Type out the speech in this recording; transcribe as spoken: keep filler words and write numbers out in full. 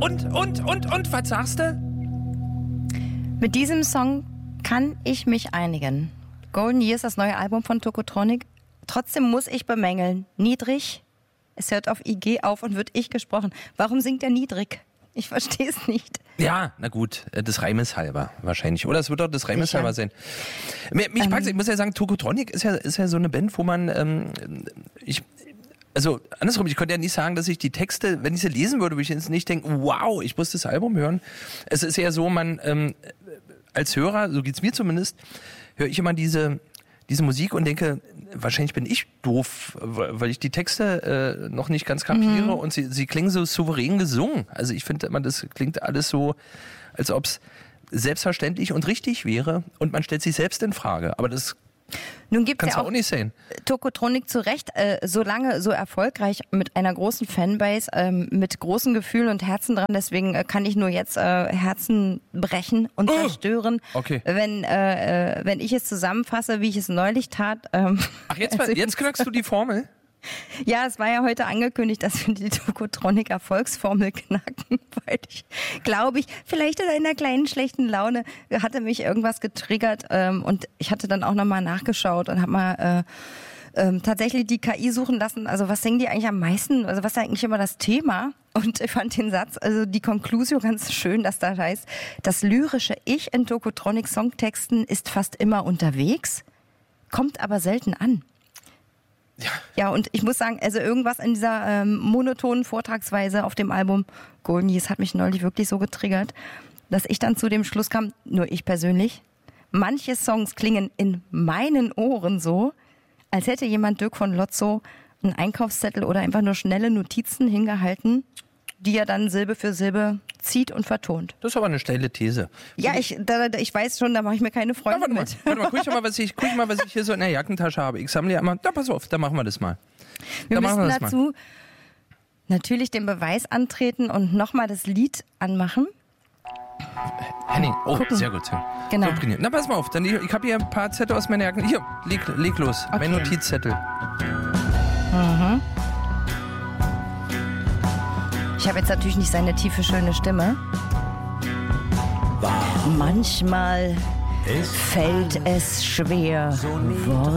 und, und, und, und, was sagst du? Mit diesem Song kann ich mich einigen. Golden Years, das neue Album von Tokotronic. Trotzdem muss ich bemängeln, niedrig, es hört auf I G auf und wird ich gesprochen. Warum singt er niedrig? Ich verstehe es nicht. Ja, na gut, des Reimes halber wahrscheinlich. Oder es wird doch des Reimes Sicher. halber sein. Mich ähm, packt's, ich muss ja sagen, Tokotronic ist ja, ist ja so eine Band, wo man, ähm, ich, also andersrum, ich könnte ja nicht sagen, dass ich die Texte, wenn ich sie lesen würde, würde ich jetzt nicht denken, wow, ich muss das Album hören. Es ist ja so, man, ähm, als Hörer, so geht's mir zumindest, höre ich immer diese, diese Musik und denke, wahrscheinlich bin ich doof, weil ich die Texte äh, noch nicht ganz kapiere mhm. und sie, sie klingen so souverän gesungen. Also ich finde immer, das klingt alles so, als ob es selbstverständlich und richtig wäre und man stellt sich selbst in Frage. Aber das Nun gibt's kann's ja auch, auch nicht sein. Tokotronic zu Recht, äh, so lange, so erfolgreich mit einer großen Fanbase, ähm, mit großen Gefühlen und Herzen dran. Deswegen äh, kann ich nur jetzt äh, Herzen brechen und oh. zerstören, okay. wenn, äh, wenn ich es zusammenfasse, wie ich es neulich tat. Ähm, Ach, jetzt, also jetzt knackst du die Formel? Ja, es war ja heute angekündigt, dass wir die Tokotronic Erfolgsformel knacken, weil ich, glaube ich, vielleicht in einer kleinen schlechten Laune hatte mich irgendwas getriggert ähm, und ich hatte dann auch nochmal nachgeschaut und habe mal äh, ähm, tatsächlich die K I suchen lassen, also was singen die eigentlich am meisten, also was ist eigentlich immer das Thema? Und ich fand den Satz, also die Conclusio ganz schön, dass da heißt, das lyrische Ich in Tokotronic Songtexten ist fast immer unterwegs, kommt aber selten an. Ja. ja, und ich muss sagen, also irgendwas in dieser ähm, monotonen Vortragsweise auf dem Album Golden Years hat mich neulich wirklich so getriggert, dass ich dann zu dem Schluss kam, nur ich persönlich, manche Songs klingen in meinen Ohren so, als hätte jemand Dirk von Lotzo einen Einkaufszettel oder einfach nur schnelle Notizen hingehalten, die er dann Silbe für Silbe zieht und vertont. Das ist aber eine steile These. Ja, ich, da, ich weiß schon, da mache ich mir keine Freunde ja, warte mal, mit. Warte mal, guck mal, was ich, guck mal, was ich hier so in der Jackentasche habe. Ich sammle ja immer, da pass auf, da machen wir das mal. Wir da müssen wir das dazu mal. natürlich den Beweis antreten und nochmal das Lied anmachen. Henning, oh, Gucken. sehr gut. Sehr gut. Genau. So, na, pass mal auf, dann, ich, ich habe hier ein paar Zettel aus meiner Jacke. Hier, leg, leg los, Okay. mein Notizzettel. Mhm. Ich habe jetzt natürlich nicht seine tiefe, schöne Stimme. Manchmal fällt es schwer, Worte